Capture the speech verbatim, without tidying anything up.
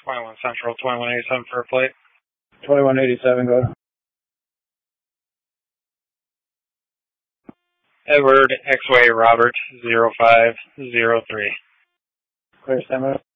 twenty-one Central, twenty-one eighty-seven for a plate. twenty-one eighty-seven, go ahead. Edward X-Way Robert zero five zero three. Clear, stand by.